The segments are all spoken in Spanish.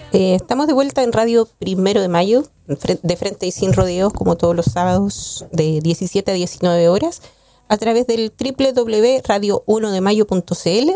Estamos de vuelta en Radio Primero de Mayo, de frente y sin rodeos, como todos los sábados de 17 a 19 horas, a través del www.radio1demayo.cl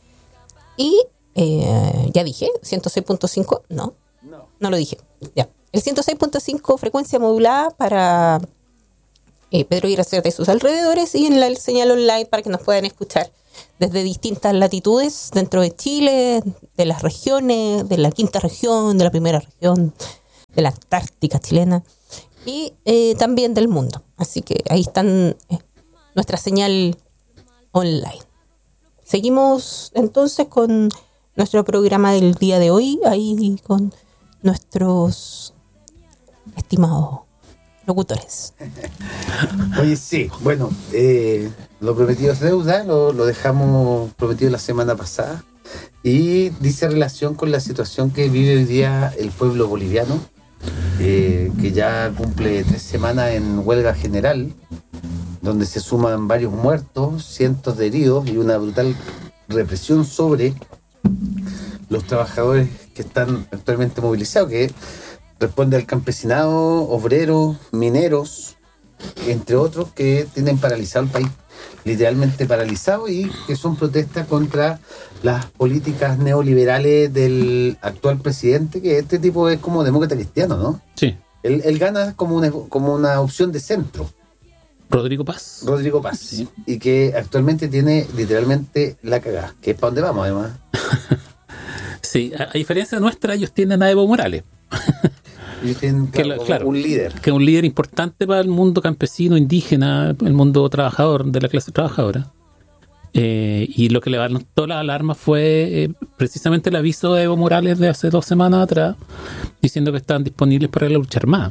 y ya dije, 106.5, no lo dije, ya. El 106.5 frecuencia modulada para Pedro y Gracias de sus alrededores, y en la señal online para que nos puedan escuchar desde distintas latitudes dentro de Chile, de las regiones, de la quinta región, de la primera región, de la Antártica chilena y también del mundo. Así que ahí están nuestra señal online. Seguimos entonces con nuestro programa del día de hoy, ahí con nuestros estimados locutores. Oye, sí, bueno, lo prometido es deuda, lo dejamos prometido la semana pasada, y dice relación con la situación que vive hoy día el pueblo boliviano, que ya cumple 3 semanas en huelga general, donde se suman varios muertos, cientos de heridos y una brutal represión sobre los trabajadores que están actualmente movilizados, que responde al campesinado, obreros, mineros, entre otros, que tienen paralizado el país, literalmente paralizado, y que son protestas contra las políticas neoliberales del actual presidente, que este tipo es como demócrata cristiano, ¿no? Sí. Él gana como una opción de centro. Rodrigo Paz. Sí. Y que actualmente tiene literalmente la cagada, que es para dónde vamos además. Sí, a diferencia nuestra, ellos tienen a Evo Morales. Ellos tienen un líder. Que es un líder importante para el mundo campesino, indígena, el mundo trabajador, de la clase trabajadora. Y lo que levantó la alarma fue precisamente el aviso de Evo Morales de hace 2 semanas atrás, diciendo que estaban disponibles para la lucha armada.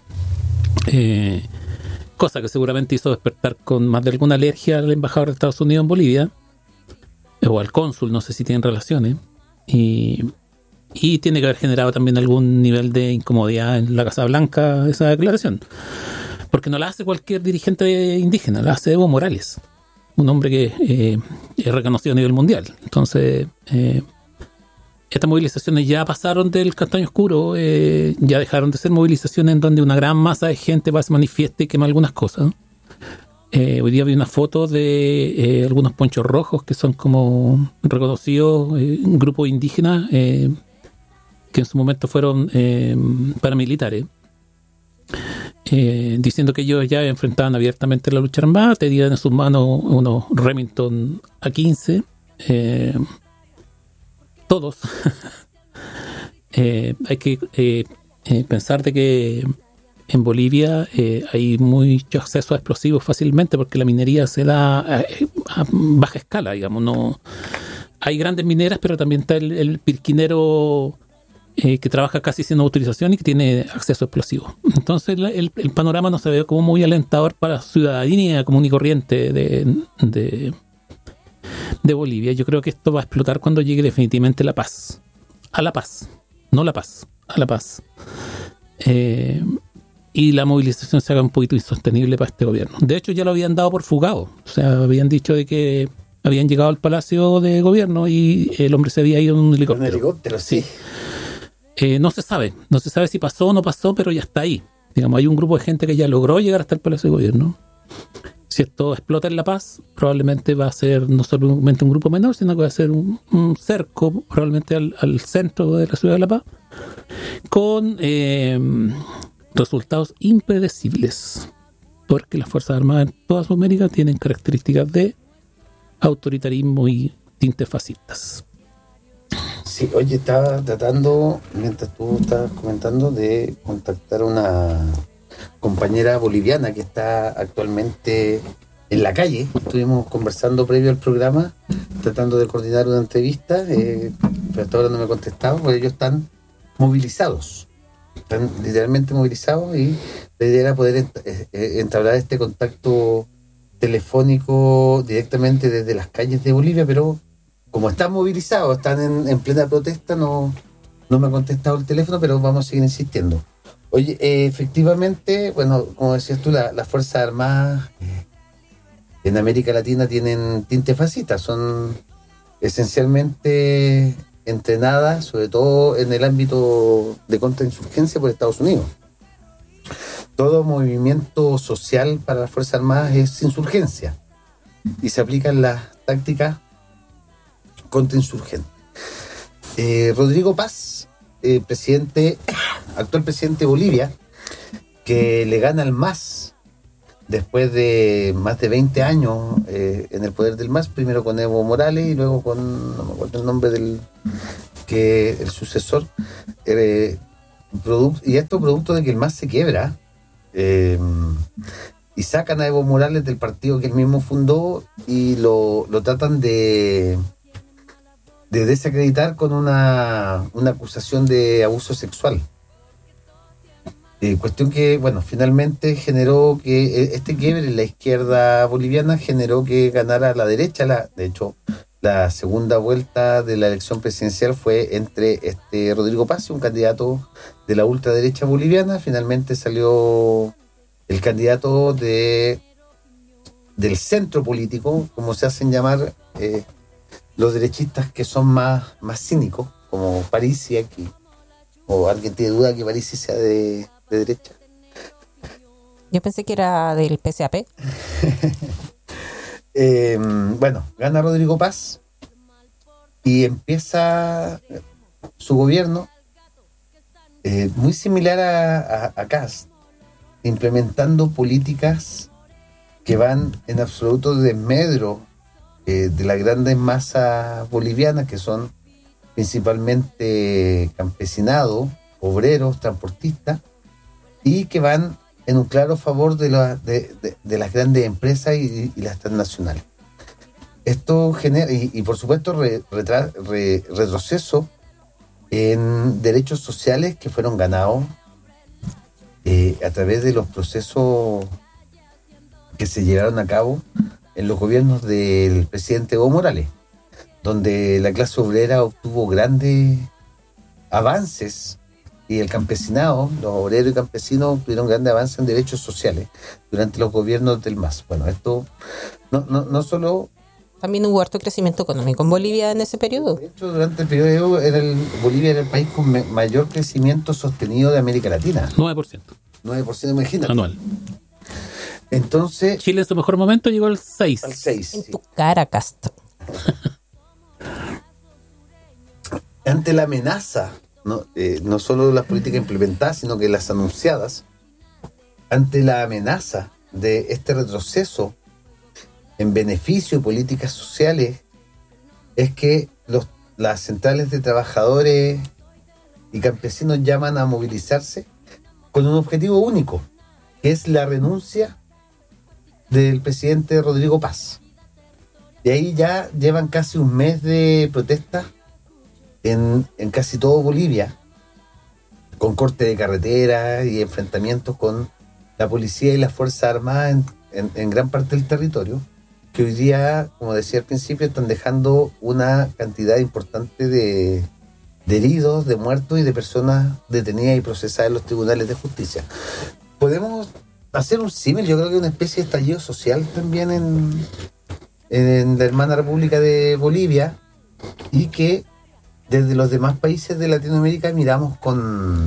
Cosa que seguramente hizo despertar con más de alguna alergia al embajador de Estados Unidos en Bolivia, o al cónsul, no sé si tienen relaciones, y tiene que haber generado también algún nivel de incomodidad en la Casa Blanca esa declaración, porque no la hace cualquier dirigente indígena, la hace Evo Morales, un hombre que es reconocido a nivel mundial. Entonces estas movilizaciones ya pasaron del castaño oscuro, ya dejaron de ser movilizaciones en donde una gran masa de gente va, se manifiesta y quema algunas cosas. Hoy día vi una foto de algunos ponchos rojos que son como reconocidos grupos indígenas que en su momento fueron paramilitares, diciendo que ellos ya enfrentaban abiertamente la lucha armada, tenían en sus manos unos Remington A-15, todos. Hay que pensar de que en Bolivia hay mucho acceso a explosivos fácilmente, porque la minería se da a baja escala, digamos. No hay grandes mineras, pero también está el pirquinero que trabaja casi sin autorización y que tiene acceso a explosivos. Entonces el panorama no se ve como muy alentador para la ciudadanía común y corriente de Bolivia. Yo creo que esto va a explotar cuando llegue definitivamente la paz. A la paz, no la paz, a la paz. Y la movilización se haga un poquito insostenible para este gobierno. De hecho, ya lo habían dado por fugado. O sea, habían dicho de que habían llegado al Palacio de Gobierno y el hombre se había ido en un helicóptero. Un helicóptero, sí. No se sabe si pasó o no pasó, pero ya está ahí. Digamos, hay un grupo de gente que ya logró llegar hasta el Palacio de Gobierno. Si esto explota en La Paz, probablemente va a ser no solamente un grupo menor, sino que va a ser un cerco, probablemente al centro de la ciudad de La Paz, con resultados impredecibles, porque las Fuerzas Armadas en toda Sudamérica tienen características de autoritarismo y tintes fascistas. Sí, oye, estaba tratando, mientras tú estabas comentando, de contactar a una compañera boliviana que está actualmente en la calle. Estuvimos conversando previo al programa, tratando de coordinar una entrevista, pero hasta ahora no me ha contestado, porque ellos están movilizados. Están literalmente movilizados, y la idea era poder entablar este contacto telefónico directamente desde las calles de Bolivia, pero como están movilizados, están en plena protesta, no me ha contestado el teléfono, pero vamos a seguir insistiendo. Oye, efectivamente, bueno, como decías tú, las Fuerzas Armadas en América Latina tienen tinte fascista, son esencialmente entrenada sobre todo en el ámbito de contrainsurgencia por Estados Unidos. Todo movimiento social para las Fuerzas Armadas es insurgencia y se aplican las tácticas contrainsurgentes. Rodrigo Paz, actual presidente de Bolivia, que le gana al MAS después de más de 20 años en el poder del MAS, primero con Evo Morales y luego con, no me acuerdo el nombre el sucesor, y esto producto de que el MAS se quiebra, y sacan a Evo Morales del partido que él mismo fundó y lo tratan de desacreditar con una acusación de abuso sexual. Cuestión que, bueno, finalmente generó que este quiebre en la izquierda boliviana generó que ganara la derecha. De hecho, la segunda vuelta de la elección presidencial fue entre Rodrigo Paz, un candidato de la ultraderecha boliviana. Finalmente salió el candidato del centro político, como se hacen llamar los derechistas que son más cínicos, como Parisi aquí. ¿O alguien tiene duda que Parisi sea de derecha? Yo pensé que era del PSAP. Bueno, gana Rodrigo Paz y empieza su gobierno muy similar a Kast, implementando políticas que van en absoluto desmedro de las grandes masas bolivianas, que son principalmente campesinado, obreros, transportistas, y que van en un claro favor de las grandes empresas y las transnacionales. Esto genera, y por supuesto, retroceso en derechos sociales que fueron ganados a través de los procesos que se llevaron a cabo en los gobiernos del presidente Evo Morales, donde la clase obrera obtuvo grandes avances y el campesinado, los obreros y campesinos tuvieron grandes avances en derechos sociales durante los gobiernos del MAS. Bueno, esto no solo... También hubo harto crecimiento económico en Bolivia en ese periodo. De hecho, durante el periodo Bolivia era el país con mayor crecimiento sostenido de América Latina. 9%. 9%, imagínate. Anual. Entonces... Chile en su mejor momento llegó al 6%. Al 6%. En tu cara, Castro. Ante la amenaza, no solo las políticas implementadas, sino que las anunciadas, ante la amenaza de este retroceso en beneficio de políticas sociales, es que las centrales de trabajadores y campesinos llaman a movilizarse con un objetivo único, que es la renuncia del presidente Rodrigo Paz. De ahí ya llevan casi un mes de protestas en casi todo Bolivia, con corte de carretera y enfrentamientos con la policía y las Fuerzas Armadas en gran parte del territorio, que hoy día, como decía al principio, están dejando una cantidad importante de heridos, de muertos y de personas detenidas y procesadas en los tribunales de justicia. Podemos hacer un símil, yo creo que una especie de estallido social también en la hermana República de Bolivia, y que desde los demás países de Latinoamérica miramos con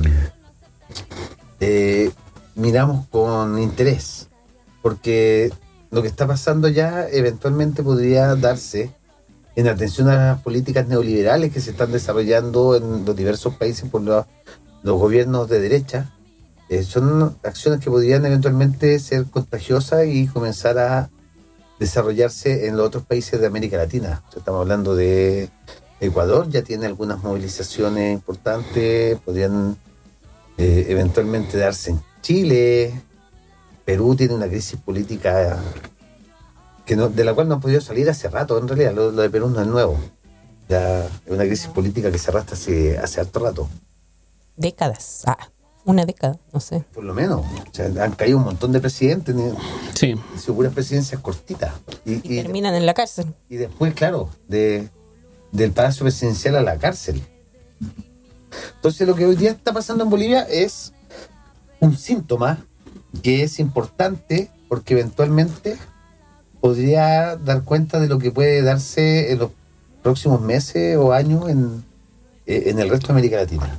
interés, porque lo que está pasando ya eventualmente podría darse en atención a las políticas neoliberales que se están desarrollando en los diversos países por los gobiernos de derecha. Son acciones que podrían eventualmente ser contagiosas y comenzar a desarrollarse en los otros países de América Latina. Estamos hablando de Ecuador, ya tiene algunas movilizaciones importantes, podrían eventualmente darse en Chile. Perú tiene una crisis política de la cual no han podido salir hace rato. En realidad, lo de Perú no es nuevo. Ya es una crisis política que se arrastra hace harto rato. Décadas. Una década, no sé. Por lo menos. O sea, han caído un montón de presidentes. Sí. Seguras presidencias cortitas. Y terminan en la cárcel. Y después, claro, del Palacio Presidencial a la cárcel. Entonces, lo que hoy día está pasando en Bolivia es un síntoma que es importante, porque eventualmente podría dar cuenta de lo que puede darse en los próximos meses o años en en el resto de América Latina.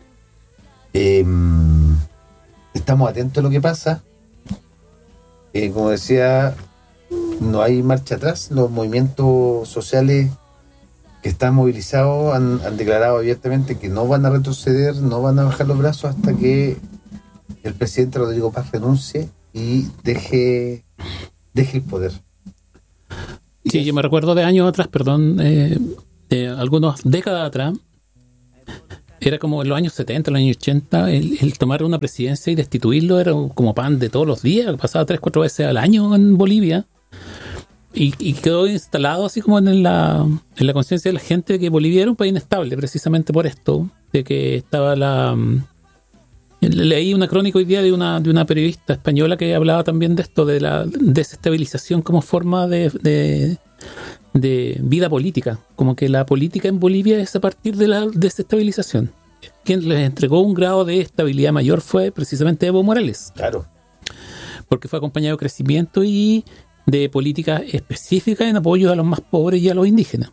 Estamos atentos a lo que pasa. Como decía, no hay marcha atrás. Los movimientos sociales que están movilizados han declarado abiertamente que no van a retroceder, no van a bajar los brazos hasta que el presidente Rodrigo Paz renuncie y deje el poder. Sí, yo me recuerdo de años atrás, algunas décadas atrás, era como en los años 70, los años 80, el tomar una presidencia y destituirlo era como pan de todos los días, pasaba 3-4 veces al año en Bolivia, y quedó instalado así como en la conciencia de la gente de que Bolivia era un país inestable, precisamente por esto, de que estaba leí una crónica hoy día de una periodista española que hablaba también de esto, de la desestabilización como forma de vida política, como que la política en Bolivia es a partir de la desestabilización. Quien les entregó un grado de estabilidad mayor fue precisamente Evo Morales. Claro. Porque fue acompañado de crecimiento y de políticas específicas en apoyo a los más pobres y a los indígenas.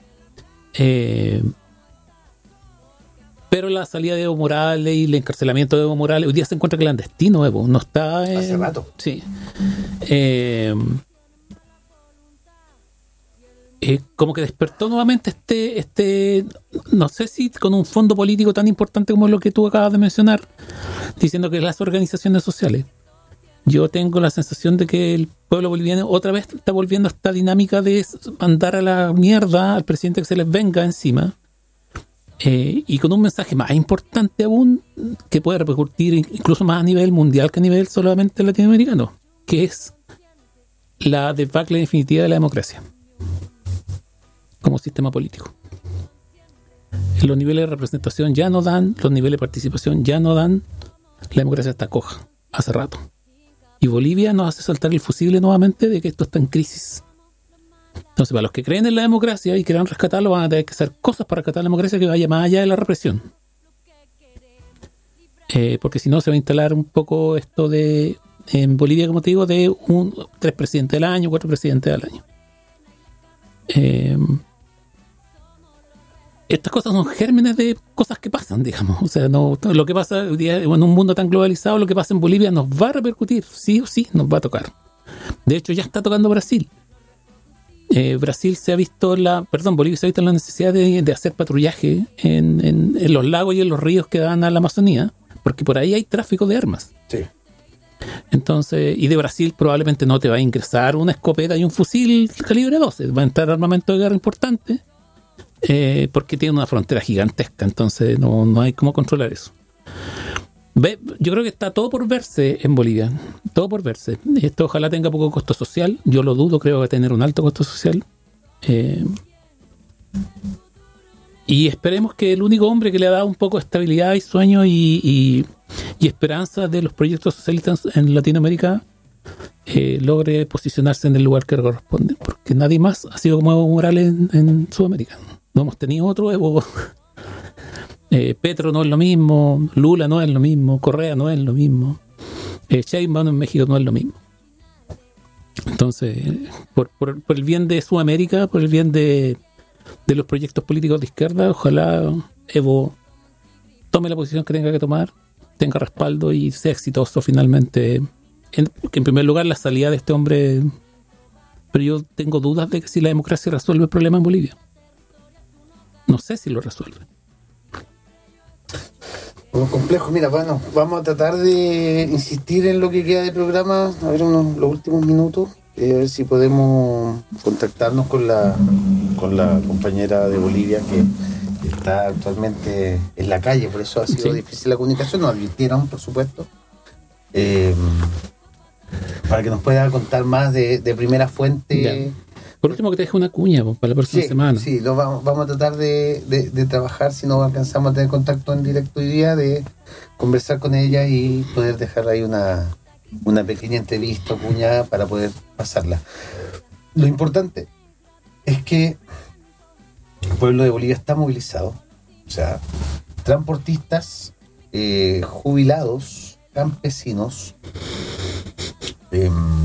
Pero la salida de Evo Morales y el encarcelamiento de Evo Morales, hoy día se encuentra clandestino Evo, no está... Hace rato. Sí. Como que despertó nuevamente no sé si con un fondo político tan importante como lo que tú acabas de mencionar, diciendo que las organizaciones sociales. Yo tengo la sensación de que el pueblo boliviano otra vez está volviendo a esta dinámica de mandar a la mierda al presidente que se les venga encima, y con un mensaje más importante aún, que puede repercutir incluso más a nivel mundial que a nivel solamente latinoamericano, que es la debacle definitiva de la democracia como sistema político. Los niveles de representación ya no dan, los niveles de participación ya no dan, la democracia está coja hace rato. Y Bolivia nos hace saltar el fusible nuevamente de que esto está en crisis. Entonces, para los que creen en la democracia y quieran rescatarlo, van a tener que hacer cosas para rescatar la democracia que vaya más allá de la represión. Porque si no, se va a instalar un poco esto de, en Bolivia, como te digo, de 3 presidentes al año, 4 presidentes al año. Estas cosas son gérmenes de cosas que pasan, digamos. O sea, no, lo que pasa hoy día en un mundo tan globalizado, lo que pasa en Bolivia nos va a repercutir, sí o sí, nos va a tocar. De hecho, ya está tocando Brasil. Bolivia se ha visto la necesidad de hacer patrullaje en los lagos y en los ríos que dan a la Amazonía, porque por ahí hay tráfico de armas. Sí. Entonces, y de Brasil probablemente no te va a ingresar una escopeta y un fusil calibre 12, va a entrar armamento de guerra importante, porque tiene una frontera gigantesca, entonces no hay cómo controlar eso. Yo creo que está todo por verse en Bolivia, todo por verse. Esto ojalá tenga poco costo social, yo lo dudo, creo que va a tener un alto costo social. Y esperemos que el único hombre que le ha dado un poco de estabilidad y sueño y esperanza de los proyectos socialistas en Latinoamérica logre posicionarse en el lugar que corresponde, porque nadie más ha sido como Evo Morales en Sudamérica. No hemos tenido otro Evo. Petro no es lo mismo, Lula no es lo mismo, Correa no es lo mismo, Sheinbaum en México no es lo mismo. Entonces, por el bien de Sudamérica, por el bien de los proyectos políticos de izquierda, ojalá Evo tome la posición que tenga que tomar, tenga respaldo y sea exitoso finalmente. Que en primer lugar la salida de este hombre, pero yo tengo dudas de que si la democracia resuelve el problema en Bolivia. No sé si lo resuelve. Un complejo. Mira, bueno, vamos a tratar de insistir en lo que queda de programa, a ver los últimos minutos, a ver si podemos contactarnos con la compañera de Bolivia que está actualmente en la calle, por eso ha sido difícil la comunicación, nos advirtieron, por supuesto, para que nos pueda contar más de primera fuente. Ya. Por último, que te deje una cuña para la próxima semana. Sí, vamos a tratar de trabajar, si no alcanzamos a tener contacto en directo hoy día, de conversar con ella y poder dejar ahí una pequeña entrevista o cuña para poder pasarla. Lo importante es que el pueblo de Bolivia está movilizado, o sea, transportistas, jubilados, campesinos,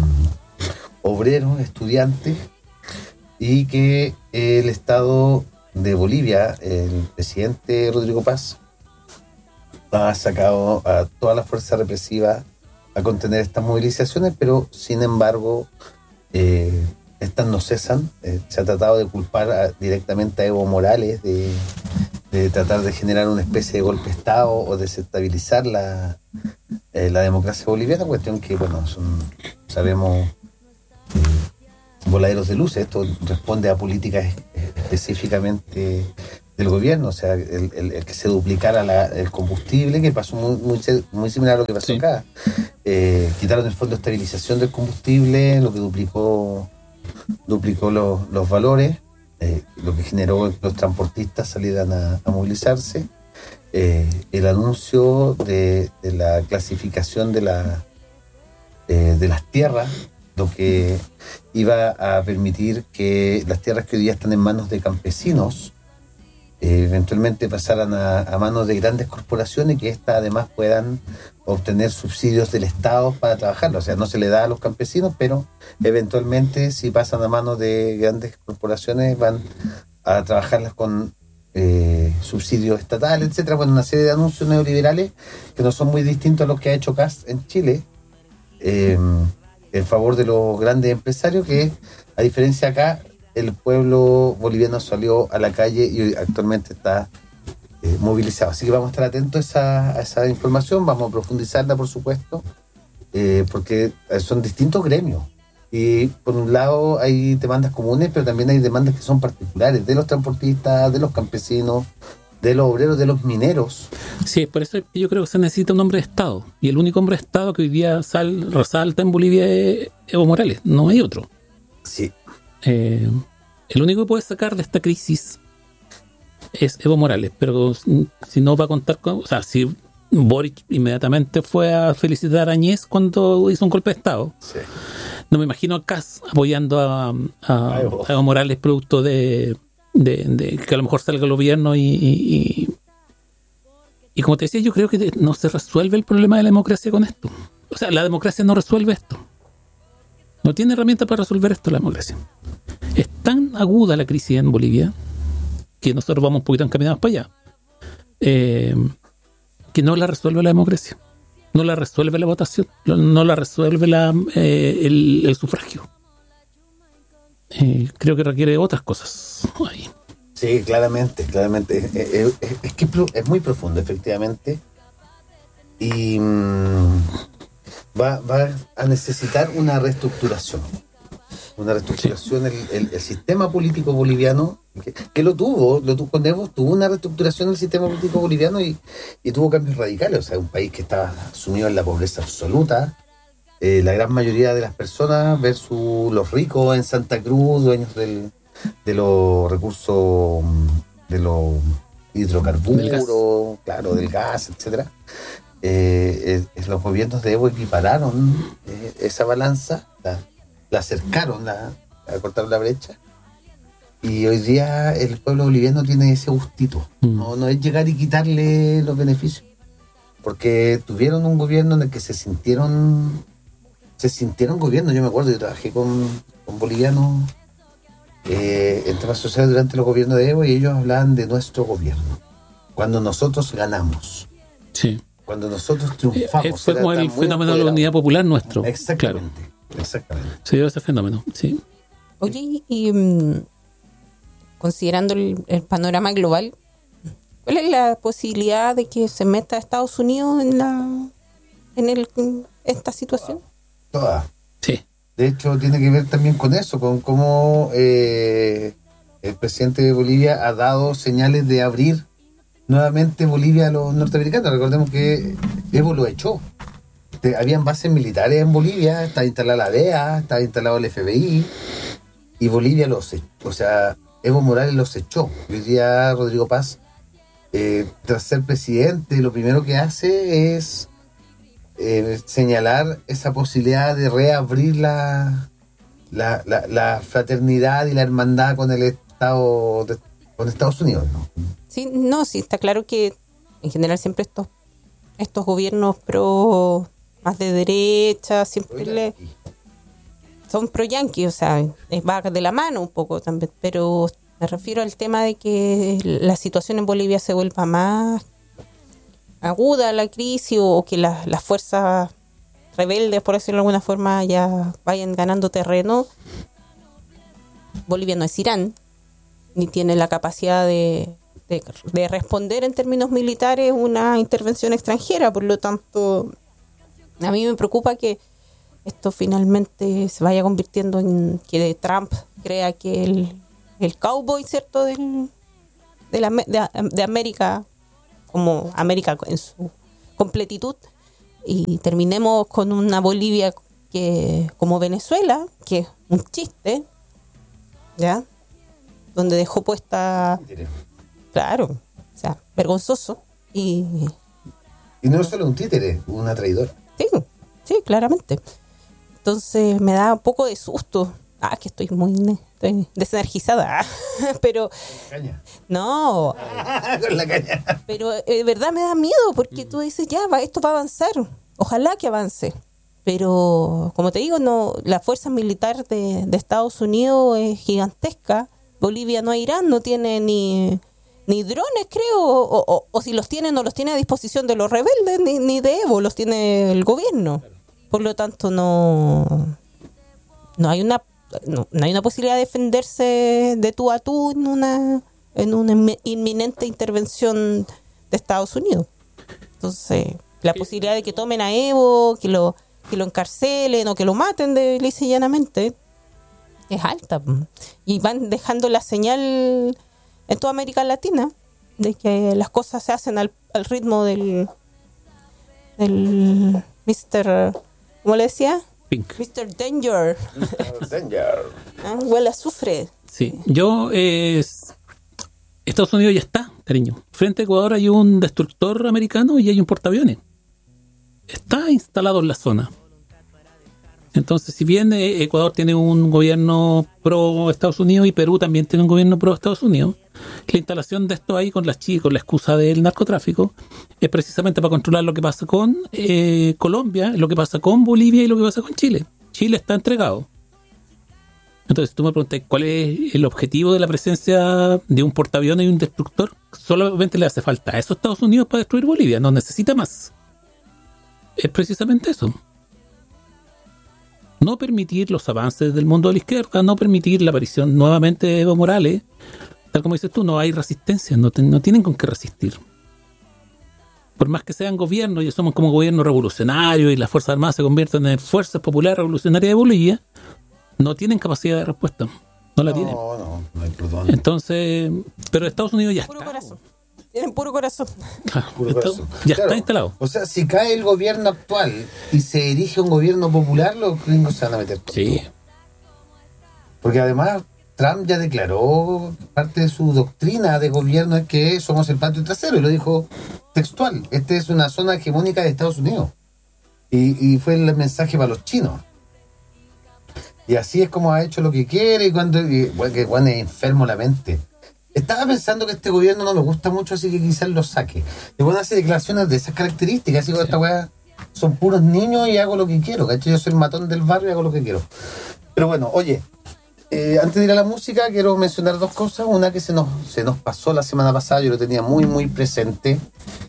obreros, estudiantes, y que el Estado de Bolivia, el presidente Rodrigo Paz ha sacado a toda la fuerza represiva a contener estas movilizaciones, pero sin embargo estas no cesan. Se ha tratado de culpar directamente a Evo Morales de tratar de generar una especie de golpe de Estado o desestabilizar la democracia boliviana, cuestión que, bueno, sabemos, voladeros de luces. Esto responde a políticas específicamente del gobierno, o sea, el que se duplicara el combustible, que pasó muy similar a lo que pasó acá. Quitaron el fondo de estabilización del combustible, lo que duplicó los valores, lo que generó que los transportistas salieran a movilizarse. El anuncio de la clasificación de las tierras, lo que iba a permitir que las tierras que hoy día están en manos de campesinos eventualmente pasaran a manos de grandes corporaciones, y que éstas además puedan obtener subsidios del Estado para trabajarlo. O sea, no se le da a los campesinos, pero eventualmente, si pasan a manos de grandes corporaciones, van a trabajarlas con subsidios estatales, etcétera. Bueno, una serie de anuncios neoliberales que no son muy distintos a los que ha hecho Kast en Chile, en favor de los grandes empresarios, que, a diferencia acá, el pueblo boliviano salió a la calle y actualmente está movilizado. Así que vamos a estar atentos a esa información, vamos a profundizarla, por supuesto, porque son distintos gremios. Y por un lado hay demandas comunes, pero también hay demandas que son particulares, de los transportistas, de los campesinos, de los obreros, de los mineros. Sí, por eso yo creo que se necesita un hombre de Estado. Y el único hombre de Estado que hoy día resalta en Bolivia es Evo Morales, no hay otro. Sí. El único que puede sacar de esta crisis es Evo Morales, pero si no va a contar con... O sea, si Boric inmediatamente fue a felicitar a Añez cuando hizo un golpe de Estado. Sí. No me imagino a Kast apoyando a Evo Morales, producto de que a lo mejor salga el gobierno y como te decía, yo creo que no se resuelve el problema de la democracia con esto. O sea, la democracia no resuelve esto. No tiene herramientas para resolver esto la democracia. Es tan aguda la crisis en Bolivia que nosotros vamos un poquito encaminados para allá, que no la resuelve la democracia, no la resuelve la votación, no la resuelve el sufragio. Creo que requiere otras cosas ahí. Sí, claramente. Es que es muy profundo, efectivamente, y va a necesitar una reestructuración. El sistema político boliviano, que lo tuvo con Evo, tuvo una reestructuración del sistema político boliviano y tuvo cambios radicales. O sea, un país que estaba sumido en la pobreza absoluta, la gran mayoría de las personas versus los ricos en Santa Cruz, dueños de los recursos, de los hidrocarburos, claro, del gas, etcétera. Los gobiernos de Evo equipararon esa balanza, la acercaron a cortar la brecha, y hoy día el pueblo boliviano tiene ese gustito. No es llegar y quitarle los beneficios, porque tuvieron un gobierno en el que se sintieron gobierno. Yo me acuerdo, yo trabajé con bolivianos en temas sociales durante los gobiernos de Evo, y ellos hablaban de nuestro gobierno cuando nosotros ganamos. Sí. Cuando nosotros triunfamos. Fue como el fenómeno de la unidad popular nuestro. Exactamente. Claro. Exactamente. Se dio ese fenómeno, sí. Oye, y considerando el panorama global, ¿cuál es la posibilidad de que se meta a Estados Unidos en esta situación? Toda. Sí. De hecho, tiene que ver también con eso, con cómo el presidente de Bolivia ha dado señales de abrir nuevamente Bolivia a los norteamericanos. Recordemos que Evo lo echó. Habían bases militares en Bolivia, estaba instalada la DEA, estaba instalado el FBI, y Bolivia los echó. O sea, Evo Morales los echó. Hoy día Rodrigo Paz, tras ser presidente, lo primero que hace es señalar esa posibilidad de reabrir la fraternidad y la hermandad con el Estado, con Estados Unidos, ¿no? Sí, está claro que en general siempre estos gobiernos más de derecha siempre son pro yanqui, o sea, va de la mano un poco también, pero Me refiero al tema de que la situación en Bolivia se vuelva más aguda, la crisis, o que las fuerzas rebeldes, por decirlo de alguna forma, ya vayan ganando terreno. Bolivia no es Irán, ni tiene la capacidad de responder en términos militares una intervención extranjera. Por lo tanto, a mí me preocupa que esto finalmente se vaya convirtiendo en que Trump crea que el cowboy, ¿cierto?, de América, como América en su completitud, y terminemos con una Bolivia que como Venezuela, que es un chiste, ¿ya?, donde dejó puesta, claro, o sea, vergonzoso, y no es solo un títere, una traidora. Sí, claramente. Entonces me da un poco de susto. Que estoy desenergizada. Pero Caña. no. Con la caña. Pero de verdad me da miedo, porque tú dices, esto va a avanzar. Ojalá que avance. Pero, como te digo, no, la fuerza militar de Estados Unidos es gigantesca. Bolivia no es Irán, no tiene ni drones, creo, o si los tiene, no los tiene a disposición de los rebeldes, ni de Evo, los tiene el gobierno. Por lo tanto, no hay una posibilidad de defenderse de tú a tú en una inminente intervención de Estados Unidos. Entonces, la posibilidad de que tomen a Evo, que lo encarcelen o que lo maten lisa y llanamente, es alta. Y van dejando la señal en toda América Latina de que las cosas se hacen al ritmo del Mr. ¿Cómo le decía? Pink. Mr. Danger. Danger. Huele a azufre. Sí, Estados Unidos ya está, cariño. Frente a Ecuador hay un destructor americano y hay un portaaviones. Está instalado en la zona. Entonces, si bien Ecuador tiene un gobierno pro Estados Unidos y Perú también tiene un gobierno pro Estados Unidos, la instalación de esto ahí con la excusa del narcotráfico es precisamente para controlar lo que pasa con Colombia, lo que pasa con Bolivia y lo que pasa con Chile. Chile está entregado. Entonces, tú me preguntas cuál es el objetivo de la presencia de un portaaviones y un destructor. Solamente le hace falta a eso a Estados Unidos para destruir Bolivia, no necesita más. Es precisamente eso. No permitir los avances del mundo de la izquierda, no permitir la aparición nuevamente de Evo Morales. Tal como dices tú, no hay resistencia, no tienen con qué resistir. Por más que sean gobiernos, y somos como gobierno revolucionario y las Fuerzas Armadas se convierten en Fuerzas Populares Revolucionarias de Bolivia, no tienen capacidad de respuesta. No la tienen. No hay perdón. Entonces, pero Estados Unidos ya Puro está. corazón. Tienen puro corazón. Claro, Puro corazón. ya Claro. está instalado. O sea, si cae el gobierno actual y se erige un gobierno popular, los gringos se van a meter. Sí. Porque además Trump ya declaró, parte de su doctrina de gobierno es que somos el patio trasero, y lo dijo textual. Esta es una zona hegemónica de Estados Unidos. Y fue el mensaje para los chinos. Y así es como ha hecho lo que quiere, y que Juan es enfermo la mente. Estaba pensando que este gobierno no me gusta mucho, así que quizás lo saque. Y bueno, hace declaraciones de esas características, así como esta weá, son puros niños y hago lo que quiero, ¿cachai? Yo soy el matón del barrio y hago lo que quiero. Pero bueno, oye, antes de ir a la música, quiero mencionar dos cosas. Una que se nos pasó la semana pasada, yo lo tenía muy, muy presente.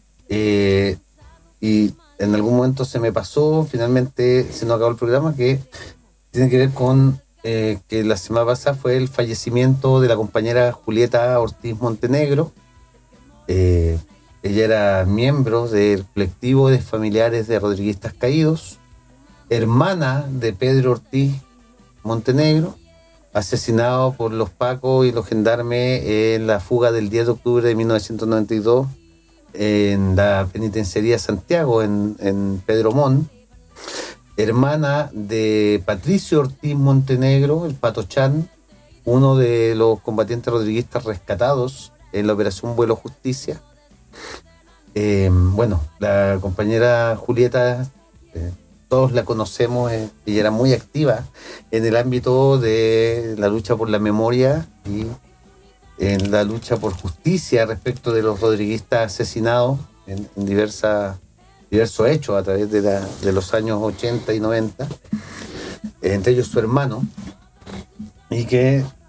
Y en algún momento se me pasó, finalmente se nos acabó el programa, que tiene que ver con que la semana pasada fue el fallecimiento de la compañera Julieta Ortiz Montenegro. Ella era miembro del colectivo de familiares de rodriguistas caídos, hermana de Pedro Ortiz Montenegro, asesinado por los pacos y los gendarmes en la fuga del 10 de octubre de 1992 en la penitenciaría Santiago, en Pedro Montt. Hermana de Patricio Ortiz Montenegro, el Pato Chan, uno de los combatientes rodriguistas rescatados en la Operación Vuelo Justicia. Bueno, la compañera Julieta, todos la conocemos, ella era muy activa en el ámbito de la lucha por la memoria y en la lucha por justicia respecto de los rodriguistas asesinados en diversos hechos a través de los años 80 y 90, entre ellos su hermano, y que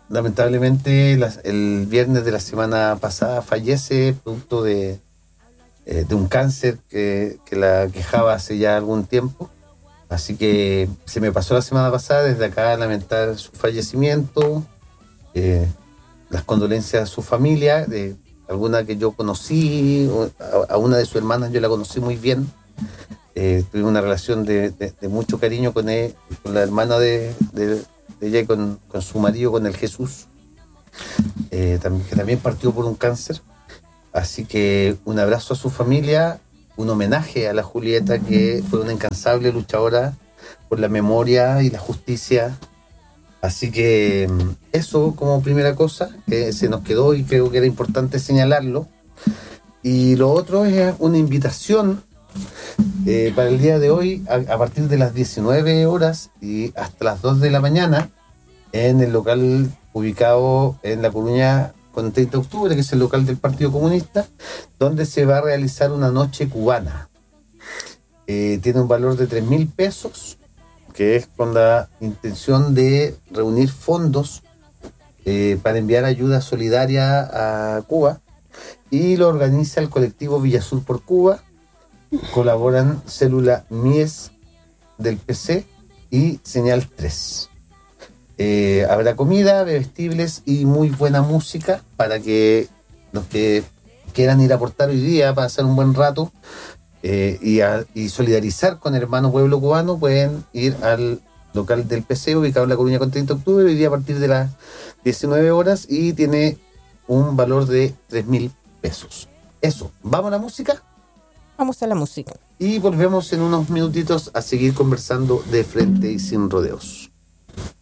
lamentablemente el viernes de la semana pasada fallece producto de un cáncer que la quejaba hace ya algún tiempo. Así que se me pasó la semana pasada desde acá a lamentar su fallecimiento, las condolencias a su familia, de alguna que yo conocí, a una de sus hermanas yo la conocí muy bien. Tuve una relación de mucho cariño con la hermana de ella y con su marido, con el Jesús, que también partió por un cáncer. Así que un abrazo a su familia, un homenaje a la Julieta, que fue una incansable luchadora por la memoria y la justicia. Así que eso como primera cosa que se nos quedó y creo que era importante señalarlo. Y lo otro es una invitación para el día de hoy, a partir de las 19 horas y hasta las 2 de la mañana, en el local ubicado en La Coruña con 30 de octubre, que es el local del Partido Comunista, donde se va a realizar una noche cubana. Tiene un valor de 3.000 pesos, que es con la intención de reunir fondos para enviar ayuda solidaria a Cuba, y lo organiza el colectivo Villasur por Cuba. Colaboran Célula Mies del PC y Señal 3. Habrá comida, bebestibles y muy buena música para que los que quieran ir a aportar hoy día para pasar un buen rato y solidarizar con el hermano pueblo cubano, pueden ir al local del PC ubicado en La Coruña con 30 de octubre, hoy día a partir de las 19 horas, y tiene un valor de 3.000 pesos. Eso, ¿vamos a la música? Vamos a la música. Y volvemos en unos minutitos a seguir conversando de frente y sin rodeos.